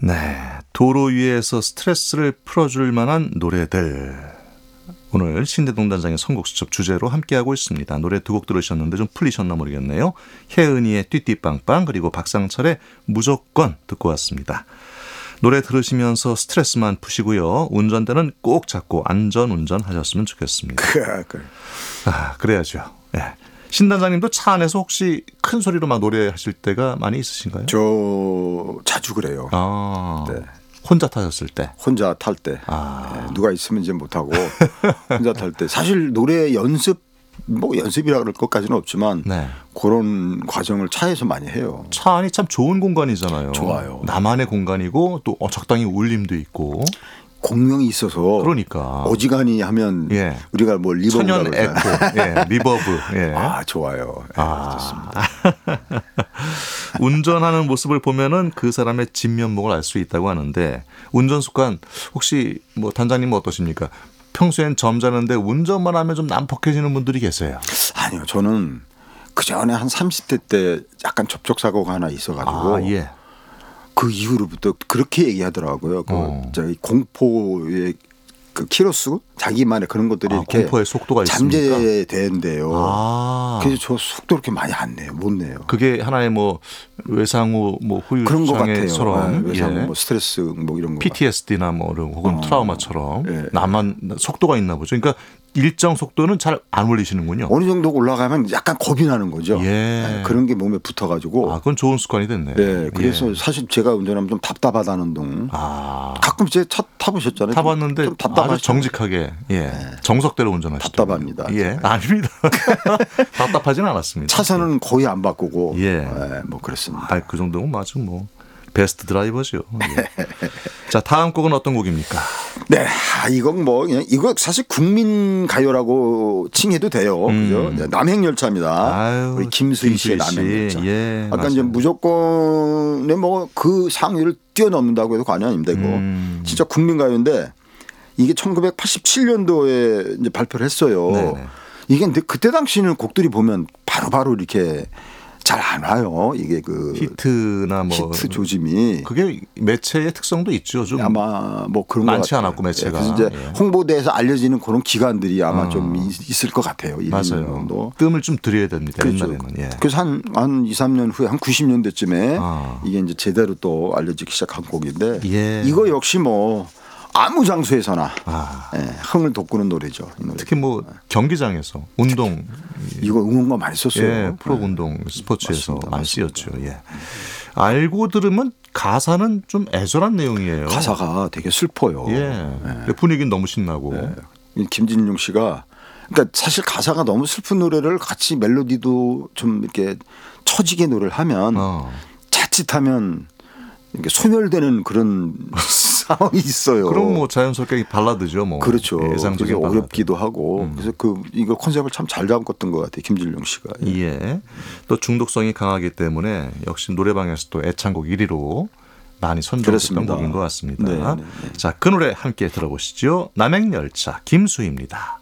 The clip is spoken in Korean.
네, 도로 위에서 스트레스를 풀어줄 만한 노래들. 오늘 신대동단장의 선곡수첩 주제로 함께하고 있습니다. 노래 두 곡 들으셨는데 좀 풀리셨나 모르겠네요. 혜은이의 띠띠빵빵 그리고 박상철의 무조건 듣고 왔습니다. 노래 들으시면서 스트레스만 푸시고요. 운전대는 꼭 잡고 안전운전 하셨으면 좋겠습니다. 그래야죠. 네. 신단장님도 차 안에서 혹시 큰 소리로 막 노래하실 때가 많이 있으신가요? 저 자주 그래요. 네. 혼자 타셨을 때? 혼자 탈 때. 네, 누가 있으면 이제 못하고 혼자 탈 때. 사실 노래 연습이라 그럴 것까지는 없지만 네. 그런 과정을 차에서 많이 해요. 차 안이 참 좋은 공간이잖아요. 좋아요. 나만의 공간이고 또 적당히 울림도 있고. 공명이 있어서 그러니까 어지간히 하면 우리가 뭐 리버브 천연 에코, 리버브. 좋아요. 좋습니다. 운전하는 모습을 보면은 그 사람의 진면목을 알 수 있다고 하는데 운전 습관 혹시 뭐 단장님은 어떠십니까? 평소엔 점잖은데 운전만 하면 좀 난폭해지는 분들이 계세요. 아니요, 저는 그 전에 한 30대 때 약간 접촉사고가 하나 있어가지고. 그 이후로부터 그렇게 얘기하더라고요. 저희 공포의 그 키로수 자기만의 그런 것들이 이렇게 공포의 속도가 잠재된대요. 그래서 저 속도 그렇게 많이 안 내요. 못 내요. 그게 하나의 뭐 외상후 뭐 후유 그런 것 장애처럼 외상후 뭐 스트레스 뭐 이런 거 PTSD나 뭐 혹은 트라우마처럼 나만 속도가 있나 보죠. 그러니까 일정 속도는 잘 안 올리시는군요. 어느 정도 올라가면 약간 겁이 나는 거죠. 그런 게 몸에 붙어가지고. 그건 좋은 습관이 됐네요. 네, 그래서 사실 제가 운전하면 좀 답답하다는 동. 가끔 제 차 타보셨잖아요. 타봤는데 좀 아주 정직하게 정석대로 운전하시죠. 답답합니다. 아닙니다. 답답하지는 않았습니다. 차선은 거의 안 바꾸고. 뭐 그렇습니다. 그 정도면 아주 뭐 베스트 드라이버죠. 자, 다음 곡은 어떤 곡입니까? 네, 이건 뭐 이거 사실 국민 가요라고 칭해도 돼요. 그죠? 남행열차입니다. 우리 김수희 씨의 남행열차. 아까 이제 무조건의 뭐 그 상위를 뛰어넘는다고 해도 과언이 아닙니다. 이거 진짜 국민 가요인데 이게 1987년도에 이제 발표를 했어요. 네네. 이게 근데 그때 당시는 곡들이 보면 바로바로 이렇게 잘 안 와요. 이게 그 히트나 뭐 히트 조짐이 그게 매체의 특성도 있죠. 좀 아마 뭐 그런 거 많지 않았고 매체가 그래서 이제 홍보대에서 알려지는 그런 기관들이 아마 좀 있을 것 같아요. 맞아요. 뜸을 좀 들여야 됩니다. 그렇죠. 옛날에는. 그래서 한 2, 3년 후에 한 90년대쯤에 이게 이제 제대로 또 알려지기 시작한 곡인데 이거 역시 뭐 아무 장소에서나 흥을 돋구는 노래죠. 이 노래. 특히 뭐 경기장에서 운동 이거 응원가 많이 썼어요. 프로 운동 스포츠에서 많이 쓰였죠. 알고 들으면 가사는 좀 애절한 내용이에요. 가사가 되게 슬퍼요. 분위기는 너무 신나고. 김진용 씨가 그러니까 사실 가사가 너무 슬픈 노래를 같이 멜로디도 좀 이렇게 처지게 노래를 하면 자칫하면 이렇게 소멸되는 그런 상황이 있어요. 그럼 뭐 자연스럽게 발라드죠, 뭐. 그렇죠. 예상적인 되게 어렵기도 하고. 그래서 이거 컨셉을 참 잘 잡았던 것 같아요, 김진용 씨가. 또 중독성이 강하기 때문에 역시 노래방에서 또 애창곡 1위로 많이 선정됐던 곡인 것 같습니다. 자, 그 노래 함께 들어보시죠. 남행열차 김수희입니다.